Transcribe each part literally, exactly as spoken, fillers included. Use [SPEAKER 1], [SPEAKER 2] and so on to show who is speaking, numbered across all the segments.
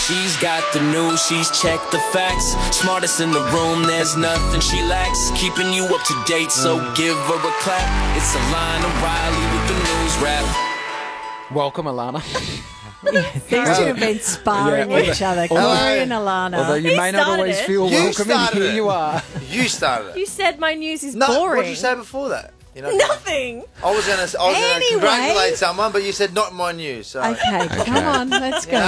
[SPEAKER 1] She's got the news, she's checked the facts. Smartest in the room, there's nothing she lacks. Keeping you up to date, so give her a clap. It's Alana Riley with the news wrap.
[SPEAKER 2] Welcome, Alana.
[SPEAKER 3] These two have been sparring
[SPEAKER 2] Yeah,
[SPEAKER 3] each other.
[SPEAKER 2] although-
[SPEAKER 3] Corey and Alana.
[SPEAKER 2] Although you
[SPEAKER 4] He
[SPEAKER 2] may not
[SPEAKER 4] started
[SPEAKER 2] always
[SPEAKER 4] it.
[SPEAKER 2] feel
[SPEAKER 5] You
[SPEAKER 2] welcome, and
[SPEAKER 5] started
[SPEAKER 2] here
[SPEAKER 5] it.
[SPEAKER 2] you are.
[SPEAKER 5] You started
[SPEAKER 4] You
[SPEAKER 5] it.
[SPEAKER 4] said my news is
[SPEAKER 5] No,
[SPEAKER 4] boring.
[SPEAKER 5] what did you say before that? You know,
[SPEAKER 4] Nothing.
[SPEAKER 5] I was going to I was
[SPEAKER 3] Anyway.
[SPEAKER 5] gonna congratulate someone, but you said not my news. So.
[SPEAKER 3] Okay, come on, let's go.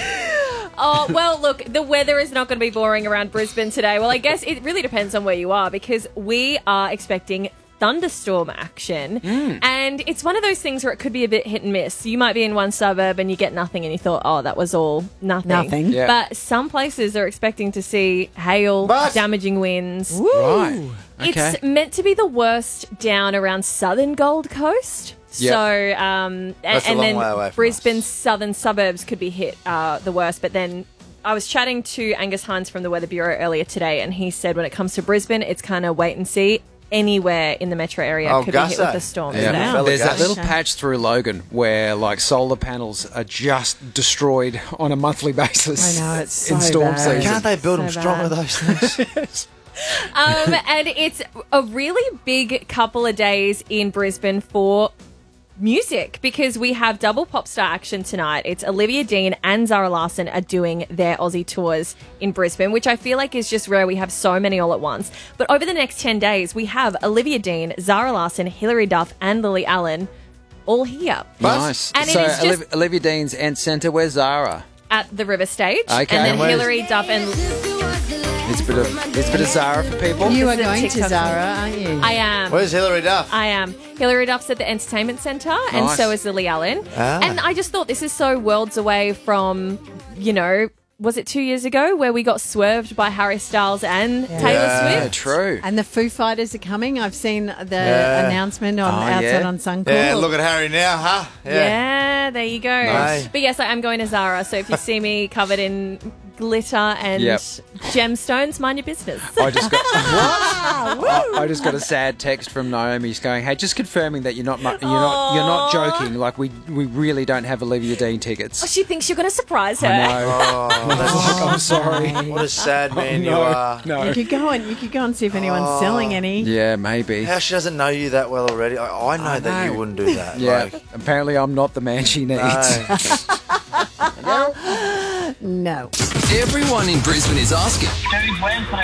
[SPEAKER 4] Oh, well, look, the weather is not going to be boring around Brisbane today. Well, I guess it really depends on where you are because we are expecting thunderstorm action. And it's one of those things where it could be a bit hit and miss. You might be in one suburb and you get nothing and you thought, oh, that was all nothing.
[SPEAKER 3] Nothing.
[SPEAKER 2] Yeah.
[SPEAKER 4] But some places are expecting to see hail,
[SPEAKER 5] But-
[SPEAKER 4] damaging winds.
[SPEAKER 2] Right. Okay.
[SPEAKER 4] It's meant to be the worst down around southern Gold Coast.
[SPEAKER 2] Yep.
[SPEAKER 4] So, um,
[SPEAKER 5] That's a
[SPEAKER 4] and
[SPEAKER 5] long
[SPEAKER 4] then
[SPEAKER 5] way away from
[SPEAKER 4] Brisbane's
[SPEAKER 5] us.
[SPEAKER 4] southern suburbs could be hit uh, the worst. But then I was chatting to Angus Hines from the Weather Bureau earlier today, and he said when it comes to Brisbane, it's kind of wait and see. Anywhere in the metro area
[SPEAKER 5] Oh,
[SPEAKER 4] could be hit
[SPEAKER 5] Gusso.
[SPEAKER 4] with the storm.
[SPEAKER 5] Yeah.
[SPEAKER 2] Yeah.
[SPEAKER 5] Fella
[SPEAKER 2] There's that
[SPEAKER 5] Gus.
[SPEAKER 2] little patch through Logan where like solar panels are just destroyed on a monthly basis.
[SPEAKER 3] I know, it's
[SPEAKER 2] in
[SPEAKER 3] so
[SPEAKER 2] storm
[SPEAKER 3] bad.
[SPEAKER 2] season.
[SPEAKER 5] Can't they build
[SPEAKER 3] So
[SPEAKER 5] them stronger,
[SPEAKER 3] bad.
[SPEAKER 5] those things?
[SPEAKER 4] Um, and it's a really big couple of days in Brisbane for music because we have double pop star action tonight. It's Olivia Dean and Zara Larsson are doing their Aussie tours in Brisbane, which I feel like is just rare. We have so many all at once. But over the next ten days, we have Olivia Dean, Zara Larsson, Hilary Duff, and Lily Allen all here
[SPEAKER 2] Nice.
[SPEAKER 4] And it
[SPEAKER 2] so
[SPEAKER 4] is just-
[SPEAKER 2] Olivia, Olivia Dean's Ant Centre, where's Zara?
[SPEAKER 4] at the River Stage.
[SPEAKER 2] Okay.
[SPEAKER 4] And then
[SPEAKER 2] And where's-
[SPEAKER 4] Hilary Duff and
[SPEAKER 2] There's a bit of there's a bit of Zara for people.
[SPEAKER 3] You are
[SPEAKER 4] This is a
[SPEAKER 3] going to
[SPEAKER 4] TikTok
[SPEAKER 3] Zara, aren't you?
[SPEAKER 4] I am.
[SPEAKER 5] Where's Hilary Duff?
[SPEAKER 4] I am. Hilary Duff's at the Entertainment Centre, and
[SPEAKER 2] Nice.
[SPEAKER 4] so is Lily Allen.
[SPEAKER 5] Ah.
[SPEAKER 4] And I just thought this is so worlds away from, you know, was it two years ago where we got swerved by Harry Styles and Taylor
[SPEAKER 2] yeah,
[SPEAKER 4] Swift?
[SPEAKER 2] true.
[SPEAKER 3] And the Foo Fighters are coming. I've seen the
[SPEAKER 5] Yeah.
[SPEAKER 3] announcement on
[SPEAKER 2] Oh,
[SPEAKER 3] outside
[SPEAKER 2] yeah.
[SPEAKER 3] on Suncorp.
[SPEAKER 5] Yeah, look at Harry now, huh?
[SPEAKER 4] Yeah. there you go.
[SPEAKER 5] Nice.
[SPEAKER 4] But yes, I am going to Zara, so if you see me covered in glitter and
[SPEAKER 2] Yep.
[SPEAKER 4] gemstones, mind your business.
[SPEAKER 2] I just got I, I just got a sad text from Naomi going, "Hey, just confirming that you're not mu- you're not you're not joking. Like we we really don't have Olivia Dean tickets."
[SPEAKER 4] She thinks you're going to surprise her.
[SPEAKER 2] I know.
[SPEAKER 5] Oh, that's
[SPEAKER 2] Like, I'm sorry.
[SPEAKER 5] what a sad man you
[SPEAKER 2] no,
[SPEAKER 5] are.
[SPEAKER 2] no.
[SPEAKER 3] You could go and you could go and see if anyone's
[SPEAKER 5] Oh.
[SPEAKER 3] selling any.
[SPEAKER 2] Yeah, maybe.
[SPEAKER 5] How she doesn't know you that well already? I, I know
[SPEAKER 2] I
[SPEAKER 5] that
[SPEAKER 2] know.
[SPEAKER 5] you wouldn't do that.
[SPEAKER 2] Yeah.
[SPEAKER 5] Like,
[SPEAKER 2] Apparently, I'm not the man she needs.
[SPEAKER 5] no.
[SPEAKER 3] No.
[SPEAKER 6] Everyone in Brisbane is asking.
[SPEAKER 7] Dude, where's my